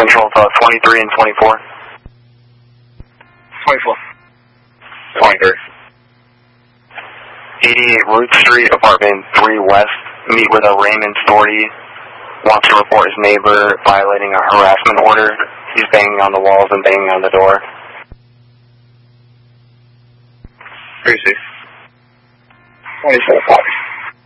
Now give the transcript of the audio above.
Control to 23 and 24. 24. 23. 88 Root Street, apartment 3 West. Meet with a Raymond Storty. Wants to report his neighbor violating a harassment order. He's banging on the walls and banging on the door. 36. 24.